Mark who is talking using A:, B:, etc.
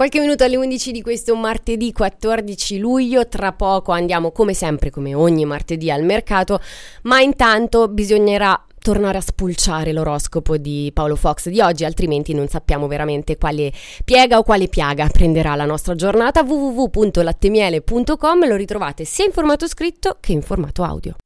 A: Qualche minuto alle 11 di questo martedì 14 luglio, tra poco andiamo come sempre, come ogni martedì, al mercato, ma intanto bisognerà tornare a spulciare l'oroscopo di Paolo Fox di oggi, altrimenti non sappiamo veramente quale piega o quale piaga prenderà la nostra giornata. www.lattemiele.com lo ritrovate sia in formato scritto che in formato audio.